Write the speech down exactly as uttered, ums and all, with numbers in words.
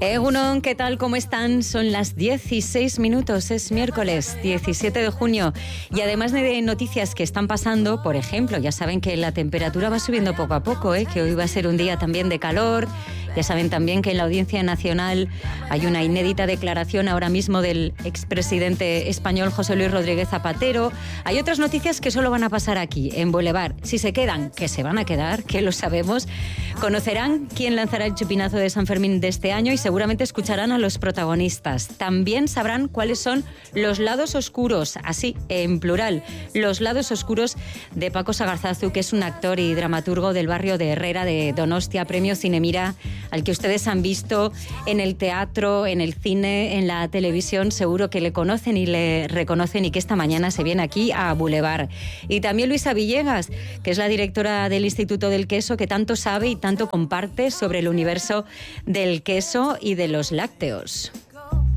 Egunon, ¿qué tal? ¿Cómo están? Son las dieciséis minutos, es miércoles diecisiete de junio y además de noticias que están pasando, por ejemplo, ya saben que la temperatura va subiendo poco a poco, ¿eh? que hoy va a ser un día también de calor. Ya saben también que en la Audiencia Nacional hay una inédita declaración ahora mismo del expresidente español José Luis Rodríguez Zapatero. Hay otras noticias que solo van a pasar aquí, en Boulevard. Si se quedan, que se van a quedar, que lo sabemos. Conocerán quién lanzará el chupinazo de San Fermín de este año y seguramente escucharán a los protagonistas. También sabrán cuáles son los lados oscuros, así, en plural, los lados oscuros de Paco Sagarzazu, que es un actor y dramaturgo del barrio de Herrera de Donostia, premio Cinemira, al que ustedes han visto en el teatro, en el cine, en la televisión. Seguro que le conocen y le reconocen y que esta mañana se viene aquí a Boulevard. Y también Luisa Villegas, que es la directora del Instituto del Queso, que tanto sabe y tanto comparte sobre el universo del queso y de los lácteos.